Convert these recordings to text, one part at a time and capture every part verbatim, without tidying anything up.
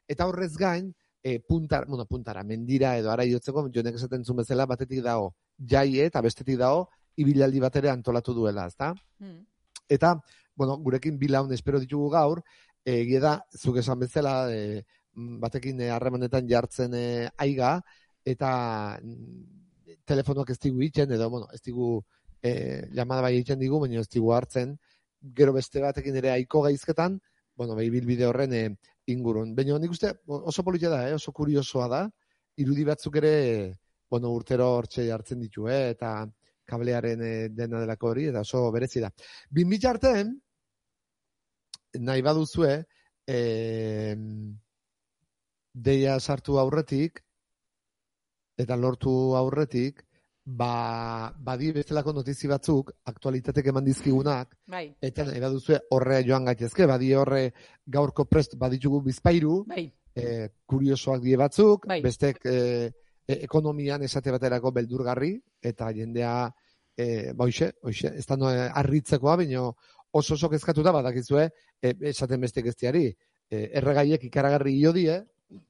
eta horrez gain, e, puntar, bueno, puntara, mendira edo ara iotzeko, jonek esaten zuen bezala, batetik dago jaie eta bestetik dago ibilaldi bat ere antolatu duela, ezta? Mm. Eta, bueno, gurekin bilaun espero ditugu gaur, egia da, zuk esan bezala, e, batekin harremanetan jartzen e, aiga, eta mm, telefonoak ez digu itzen, edo, bueno, ez digu e, llamada bai itzen digu, baina ez digu hartzen, gero beste batekin ere aiko gaizketan, bueno, bai bilbide horren e, ingurun. Baina nik uste oso politia da, eh? Oso kuriosoa da, irudi batzuk ere, bueno, urtero hortxe hartzen ditu, eh? Eta kablearen e, dena delako hori, eta oso berezi da. Bin bitxarten, nahi baduzue, e, deia sartu aurretik, eta lortu aurretik, ba, badi bestelako notizi batzuk, aktualitatek eman dizkigunak, bai. Eta nahi baduzue horrea joan gaitezke, badi horre gaurko prest baditugu bizpairu, bai. E, kuriosoak die batzuk, bai. Bestek e, e, ekonomian esate baterako beldurgarri, eta jendea, e, ba hoxe, hoxe, ez da no, arritzekoa, baina oso oso kezkatuta badakizue, e, esaten bestek eztiari, e, erregaiek ikaragarri io die,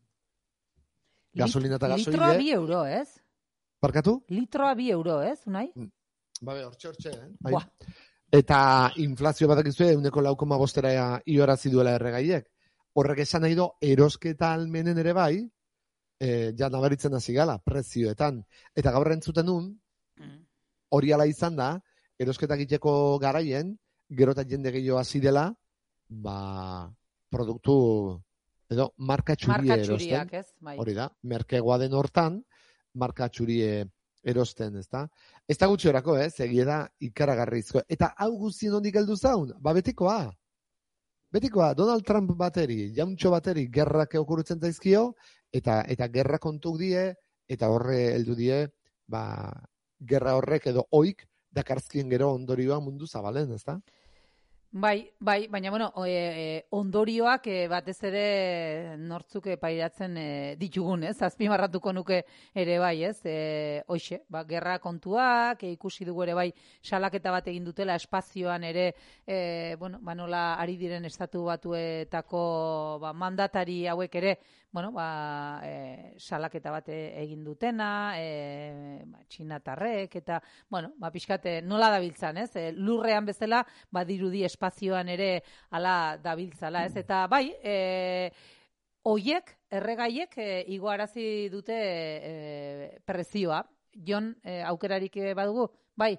gasolina eta gasoile. Litroa bi euro, ez? Barkatu? Litroa bi euro, ez, unai? Babe, hortxe, hortxe, eh? Eta inflazio badakizue, euneko lau koma bostera iorazi duela erregaiek. Horrek esan nahi do, erosketa almenen ere bai, e, ja nabaritzen hasi gala, prezioetan. Eta gaur entzuten nun, hori ala izan da, erosketa egiteko garaien, gero eta jende gehiago hasi dela, ba, produktu, edo, marka txurie erosten. Bai. Hori da, merkegoa den hortan, marka txurie erosten, ezta? Ez da gutxi horako, ez? Egia da ikaragarrizko. Eta hau guztien ondik heldu zaun? Ba, betikoa. Betikoa, Donald Trump bateri, jauntxo bateri, gerrak okurritzen daizkio, eta eta gerra kontuk die, eta horre heldu die, ba, gerra horrek edo oik, dakarzkien gero ondorioa mundu zabalen, ezta? Bai, bai, baina bueno, e, ondorioak e, batez ere nortzuk pairatzen e, ditugun, ez? Azpimarratuko nuke ere bai, ez? E, hoxe, ba, gerra kontuak, e, ikusi dugu ere bai salaketa bat egin dutela espazioan ere, e, bueno, ba nola ari diren estatu batuetako ba, mandatari hauek ere, bueno, ba, e, salaketa bat egin dutena, e, ba, txinatarrek, eta, bueno, ba, pixkate nola dabiltzan, ez? E, lurrean bezala, badirudi espazioan ere ala dabiltzala, ez? Eta bai, e, oiek, erregaiek, e, igoarazi dute e, prezioa. Jon, e, aukerarik badugu? Bai?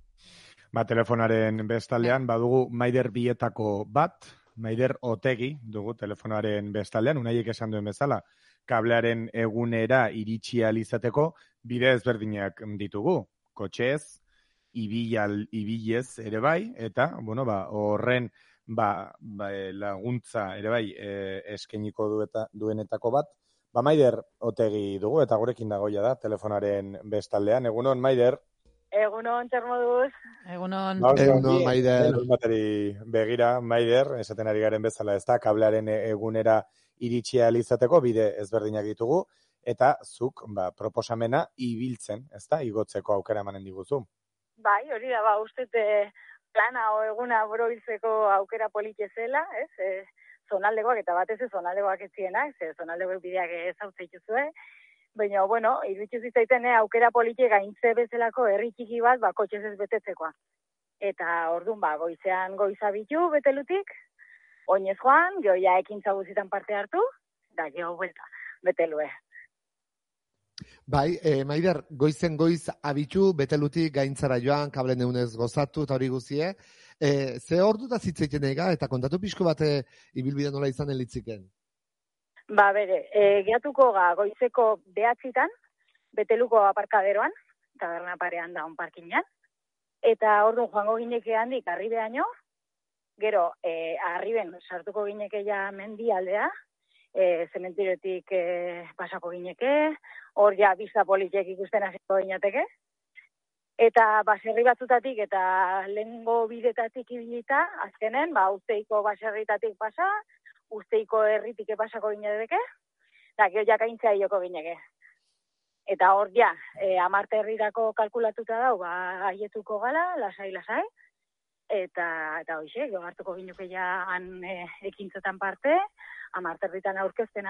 Ba, telefonaren bestaldean, badugu Maider bietako bat, Maider Otegi dugu telefonaren bestaldean, unaiek esan duen bezala, kablearen egunera iritsi ahal izateko bide ezberdinak ditugu, kotxez, ibilal, ibilez ere bai, eta, bueno, ba, horren ba, ba, laguntza ere bai e, eskeniko dueta, duenetako bat, ba, Maider Otegi dugu, eta gurekin dagoia da telefonaren bestaldean. Egunon, Maider? Egunon, zer moduz? Egunon. Ba, Egunon, Maider. Bateri begira, Maider, esaten ari garen bezala, ez da, kablearen egunera iritsi ahal izateko bide ezberdinak ditugu, eta zuk, ba, proposamena ibiltzen, ez da, igotzeko aukera emanen diguzu. Bai, hori da, ba, uste plana o eguna borobiltzeko aukera politxe zela, ez? E, zonaldegoak eta batez ez zonaldegoak ez zienak, ez zonaldegoak bideak ez hau zeituzue, baina, bueno, iruditu zitzaiten aukera politxe gaintze bezalako herri txiki bat, ba, kotxez ez betetzekoa. Eta orduan, ba, goizean goiza bitu betelutik, oinez joan, joia ekintza guzitan parte hartu, da geho buelta, betelue. Bai, eh, Maider, goizen goiz abitu, betelutik gaintzara joan, kable neunez gozatu, eta hori guzie. Eh, ze ordu da zitzeiten ega, eta kontatu pixko bate ibilbide nola izan elitziken? Ba, bere, e, gehatuko ga goizeko behatzitan, beteluko aparkaderoan, taberna parean da on parkinean, eta orduan joango gineke handik arribeaino, gero, e, arriben sartuko gineke ja mendi aldea, e, zementiretik e, pasako gineke, hor ja bizta politek ikusten hasiko ginateke, eta baserri batzutatik eta lehengo bidetatik ibilita, azkenen, ba, usteiko baserritatik pasa, usteiko herritik pasako ginateke, eta gero jakaintzea joko gineke. Eta hor ja, e, amarte herrirako kalkulatuta dau, ba, aietuko gala, lasai-lasai, eta, eta hoxe, jo hartuko ginuke ja han e, ekintzetan parte, amarte herritan aurkezten